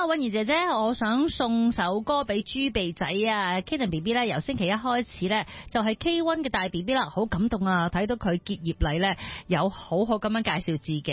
韻兒姐姐，我想送首歌俾豬鼻仔啊 Kenan BB 咧，由星期一開始咧就係 K1 嘅大 BB 啦，好感動啊！睇到佢結業禮咧，有好好咁樣介紹自己